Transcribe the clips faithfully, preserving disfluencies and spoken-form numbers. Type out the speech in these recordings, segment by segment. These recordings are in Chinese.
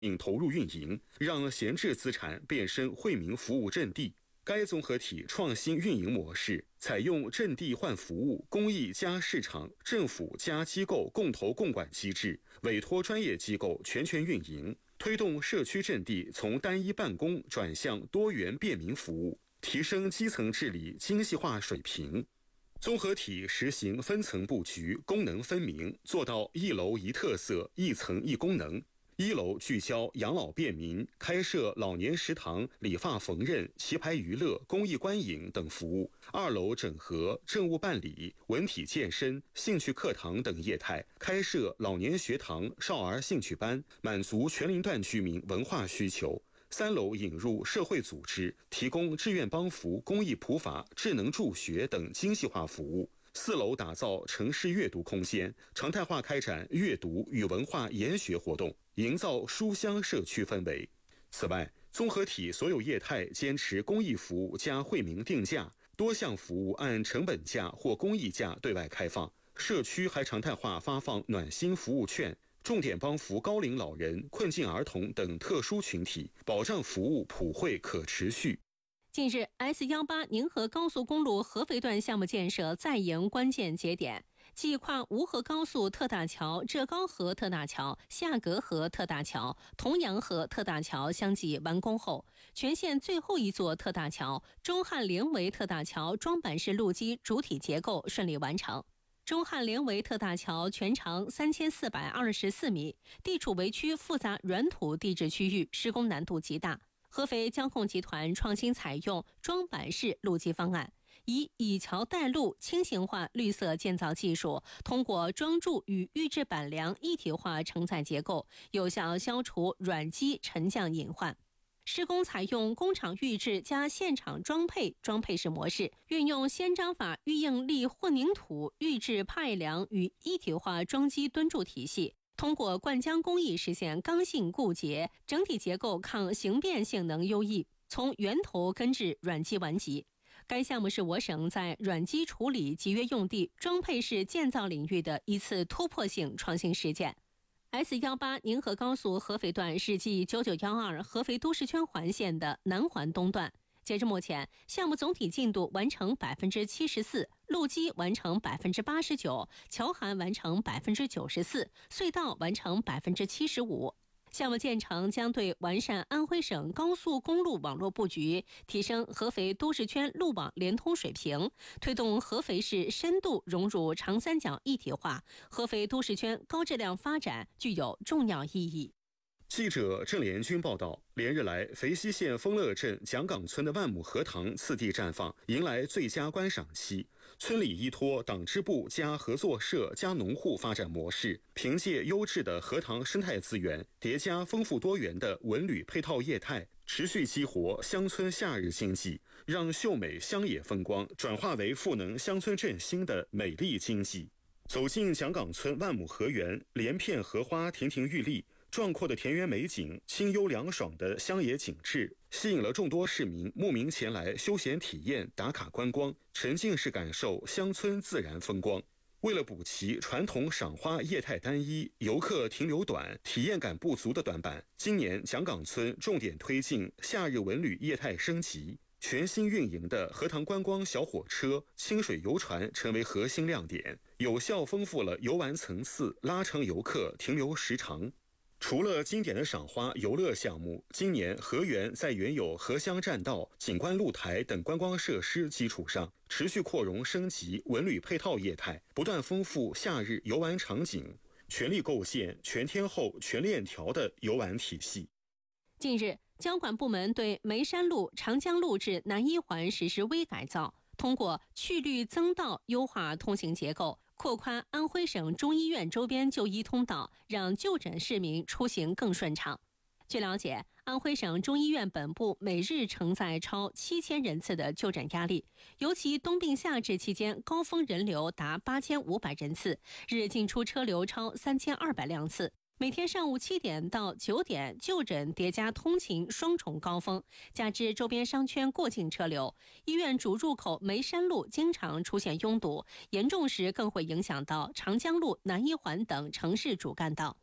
并投入运营，让闲置资产变身惠民服务阵地。该综合体创新运营模式采用阵地换服务、公益加市场、政府加机构共投共管机制，委托专业机构全权运营，推动社区阵地从单一办公转向多元便民服务，提升基层治理精细化水平。综合体实行分层布局，功能分明，做到一楼一特色、一层一功能。一楼聚焦养老便民，开设老年食堂、理发缝纫、棋牌娱乐、公益观影等服务。二楼整合政务办理、文体健身、兴趣课堂等业态，开设老年学堂、少儿兴趣班，满足全龄段居民文化需求。三楼引入社会组织，提供志愿帮扶、公益普法、智能助学等精细化服务。四楼打造城市阅读空间，常态化开展阅读与文化研学活动，营造书香社区氛围。此外，综合体所有业态坚持公益服务加惠民定价，多项服务按成本价或公益价对外开放。社区还常态化发放暖心服务券，重点帮扶高龄老人、困境儿童等特殊群体，保障服务普惠可持续。 近日 S 十八 宁河高速公路合肥段项目建设再迎关键节点，即跨吴河高速特大桥、浙高河特大桥、下格河特大桥、同阳河特大桥相继完工后，全线最后一座特大桥中汉连围特大桥装板式路基主体结构顺利完成。中汉连围特大桥全长三千四百二十四米，地处围区复杂软土地质区域，施工难度极大。合肥交控集团创新采用装板式路基方案，以以桥带路轻型化绿色建造技术，通过桩柱与预制板梁一体化承载结构，有效消除软基沉降隐患。施工采用工厂预制加现场装配装配式模式，运用先章法预应力混凝土预制派梁与一体化桩基墩柱体系，通过灌浆工艺实现刚性固结，整体结构抗形变性能优异，从源头根治软基顽疾。该项目是我省在软基处理集约用地装配式建造领域的一次突破性创新实践。S 十八 宁河高速合肥段是继九九一二合肥都市圈环线的南环东段。截至目前，项目总体进度完成 百分之七十四， 路基完成 百分之八十九， 桥涵完成 百分之九十四， 隧道完成 百分之七十五。项目建成将对完善安徽省高速公路网络布局，提升合肥都市圈路网联通水平，推动合肥市深度融入长三角一体化，合肥都市圈高质量发展具有重要意义。 记者郑连军报道，连日来，肥西县丰乐镇蒋岗村的万亩荷塘次第绽放，迎来最佳观赏期。村里依托党支部加合作社加农户发展模式，凭借优质的荷塘生态资源，叠加丰富多元的文旅配套业态，持续激活乡村夏日经济，让秀美乡野风光转化为赋能乡村振兴的美丽经济。走进蒋岗村万亩荷园，连片荷花亭亭玉立，壮阔的田园美景，清幽凉爽的乡野景致，吸引了众多市民慕名前来休闲体验、打卡观光，沉浸式感受乡村自然风光。为了补齐传统赏花业态单一、游客停留短、体验感不足的短板，今年蒋岗村重点推进夏日文旅业态升级，全新运营的荷塘观光小火车、清水游船成为核心亮点，有效丰富了游玩层次，拉长游客停留时长。除了经典的赏花游乐项目，今年荷园在原有荷香栈道、景观露台等观光设施基础上，持续扩容升级文旅配套业态，不断丰富夏日游玩场景，全力构建全天候全链条的游玩体系。 近日，交管部门对梅山路、长江路至南一环实施微改造，通过去绿增道优化通行结构，扩宽安徽省中医院周边就医通道，让就诊市民出行更顺畅。据了解，安徽省中医院本部每日承载超七千人次的就诊压力，尤其冬病夏治期间高峰人流达八千五百人次，日进出车流超三千二百辆次。每天上午七点到九点就诊叠加通勤双重高峰，加之周边商圈过境车流，医院主入口梅山路经常出现拥堵，严重时更会影响到长江路、南一环等城市主干道。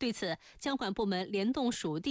对此，交管部门联动属地